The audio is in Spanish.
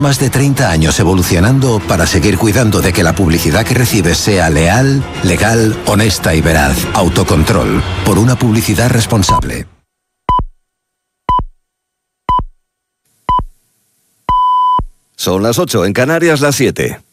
Más de 30 años evolucionando para seguir cuidando de que la publicidad que recibes sea leal, legal, honesta y veraz. Autocontrol. Por una publicidad responsable. Son las 8, en Canarias las 7.